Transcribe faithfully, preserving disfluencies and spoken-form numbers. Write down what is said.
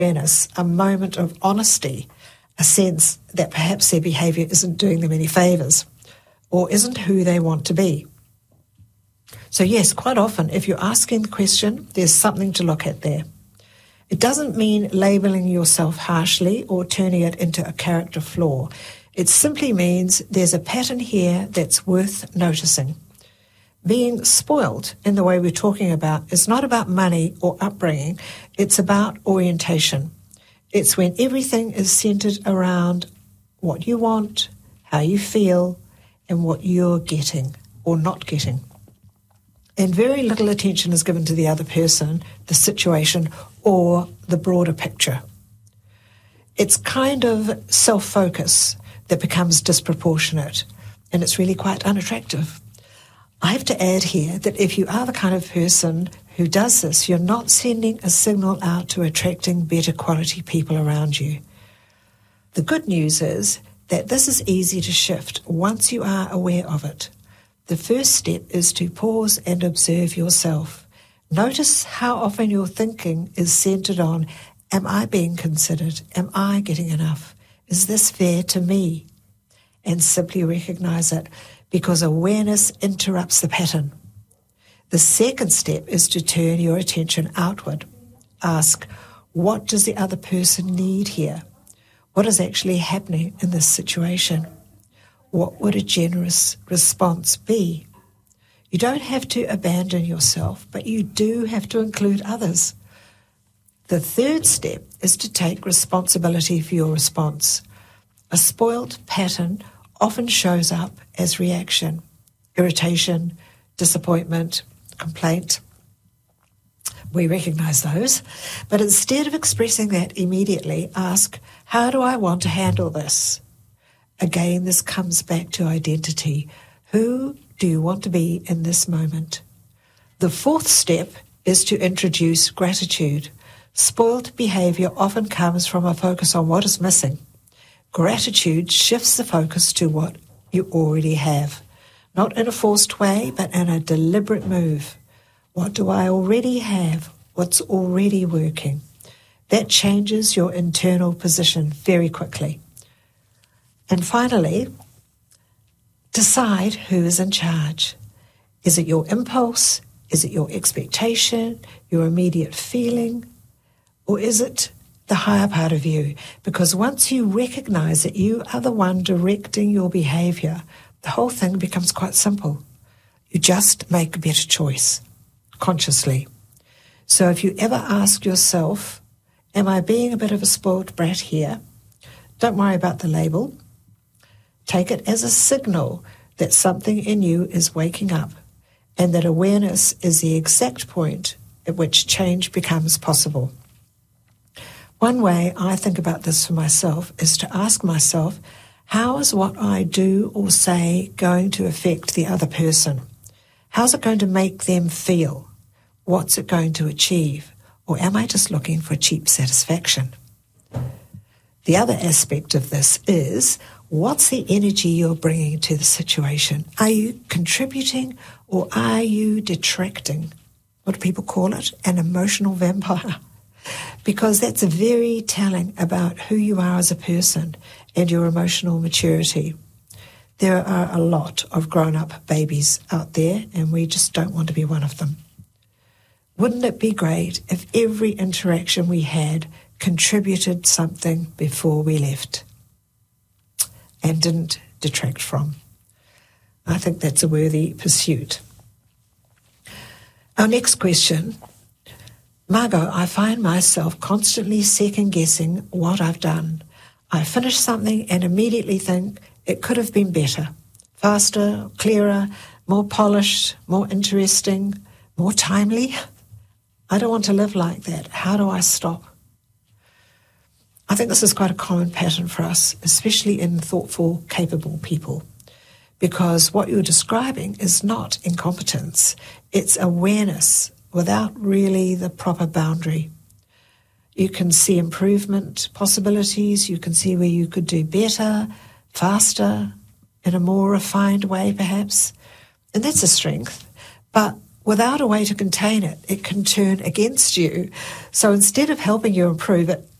awareness, a moment of honesty, a sense that perhaps their behaviour isn't doing them any favours or isn't who they want to be. So yes, quite often, if you're asking the question, there's something to look at there. It doesn't mean labelling yourself harshly or turning it into a character flaw. It simply means there's a pattern here that's worth noticing. Being spoiled in the way we're talking about is not about money or upbringing. It's about orientation. It's when everything is centred around what you want, how you feel, and what you're getting or not getting. And very little attention is given to the other person, the situation, or the broader picture. It's kind of self-focus that becomes disproportionate, and it's really quite unattractive. I have to add here that if you are the kind of person who does this, you're not sending a signal out to attracting better quality people around you. The good news is that this is easy to shift once you are aware of it. The first step is to pause and observe yourself. Notice how often your thinking is centred on, am I being considered? Am I getting enough? Is this fair to me? And simply recognise it, because awareness interrupts the pattern. The second step is to turn your attention outward. Ask, what does the other person need here? What is actually happening in this situation? What would a generous response be? You don't have to abandon yourself, but you do have to include others. The third step is to take responsibility for your response. A spoiled pattern often shows up as reaction, irritation, disappointment, complaint. We recognise those, but instead of expressing that immediately, ask, how do I want to handle this? Again, this comes back to identity. Who do you want to be in this moment? The fourth step is to introduce gratitude. Spoiled behaviour often comes from a focus on what is missing. Gratitude shifts the focus to what you already have, not in a forced way, but in a deliberate move. What do I already have? What's already working? That changes your internal position very quickly. And finally, decide who is in charge. Is it your impulse? Is it your expectation, your immediate feeling? Or is it the higher part of you? Because once you recognise that you are the one directing your behaviour, the whole thing becomes quite simple. You just make a better choice, consciously. So if you ever ask yourself, am I being a bit of a spoiled brat here? Don't worry about the label. Take it as a signal that something in you is waking up and that awareness is the exact point at which change becomes possible. One way I think about this for myself is to ask myself, how is what I do or say going to affect the other person? How's it going to make them feel? What's it going to achieve? Or am I just looking for cheap satisfaction? The other aspect of this is, what's the energy you're bringing to the situation? Are you contributing or are you detracting? What do people call it? An emotional vampire. Because that's very telling about who you are as a person and your emotional maturity. There are a lot of grown-up babies out there, and we just don't want to be one of them. Wouldn't it be great if every interaction we had contributed something before we left and didn't detract from? I think that's a worthy pursuit. Our next question. Margot, I find myself constantly second-guessing what I've done. I finish something and immediately think it could have been better, faster, clearer, more polished, more interesting, more timely. I don't want to live like that. How do I stop? I think this is quite a common pattern for us, especially in thoughtful, capable people, because what you're describing is not incompetence. It's awareness without really the proper boundary. You can see improvement possibilities. You can see where you could do better, faster, in a more refined way perhaps. And that's a strength. But without a way to contain it, it can turn against you. So instead of helping you improve, it